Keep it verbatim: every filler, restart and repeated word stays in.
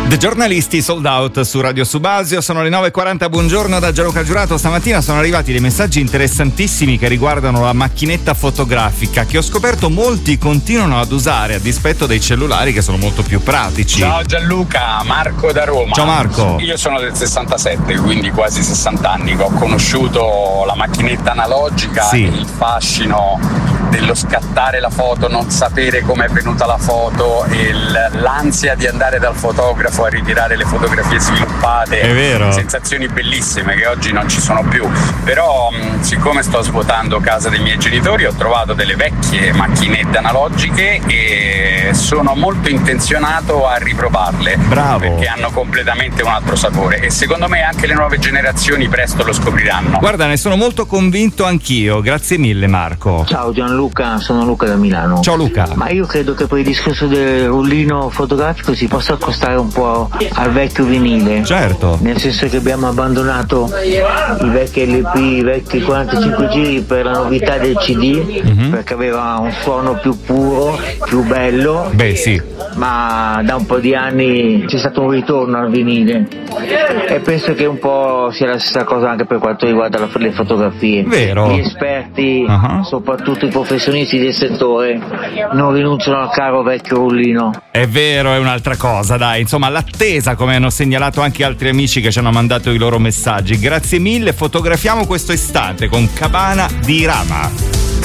The Giornalisti Sold Out su Radio Subasio, sono le nove e quaranta, buongiorno da Gianluca Giurato. Stamattina sono arrivati dei messaggi interessantissimi che riguardano la macchinetta fotografica che ho scoperto molti continuano ad usare a dispetto dei cellulari che sono molto più pratici. Ciao Gianluca, Marco da Roma. Ciao Marco. Io sono del sessantasette, quindi quasi sessanta anni, ho conosciuto la macchinetta analogica, sì. Il fascino dello scattare la foto, non sapere come è venuta la foto e l'ansia di andare dal fotografo a ritirare le fotografie sviluppate. È vero. Sensazioni bellissime che oggi non ci sono più. Però mh, siccome sto svuotando casa dei miei genitori, ho trovato delle vecchie macchinette analogiche e sono molto intenzionato a riprovarle. Bravo. Perché hanno completamente un altro sapore e secondo me anche le nuove generazioni presto lo scopriranno. Guarda, ne sono molto convinto anch'io. Grazie mille Marco. Ciao Gianluca, sono Luca da Milano. Ciao Luca. Ma io credo che per il discorso del rullino fotografico si possa accostare un po' al vecchio vinile. Certo. Nel senso che abbiamo abbandonato i vecchi L P, i vecchi quarantacinque giri per la novità del C D, mm-hmm. perché aveva un suono più puro, più bello. Beh sì. Ma da un po' di anni c'è stato un ritorno al vinile e penso che un po' sia la stessa cosa anche per quanto riguarda la, le fotografie. Vero. Gli esperti, uh-huh. soprattutto i professionisti del settore, non rinunciano al caro vecchio rullino. È vero, è un'altra cosa, dai, insomma l'attesa, come hanno segnalato anche altri amici che ci hanno mandato i loro messaggi. Grazie mille, fotografiamo questo istante con Cabana di Rama.